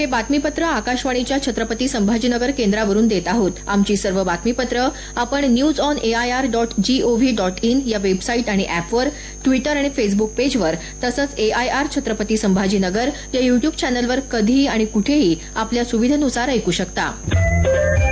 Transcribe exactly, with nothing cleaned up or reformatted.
हे बातमीपत्र आकाशवाणीच्या छत्रपती संभाजीनगर केंद्रावरून देत आहोत. आमची सर्व बातमीपत्र आपण news on AIR dot G O V dot in या वेबसाईट आणि अॅपवर, ट्विटर आणि फेसबुक पेजवर तसंच एआयआर छत्रपती संभाजीनगर या युट्यूब चॅनलवर कधीही आणि कुठेही आपल्या सुविधेनुसार ऐकू शकता.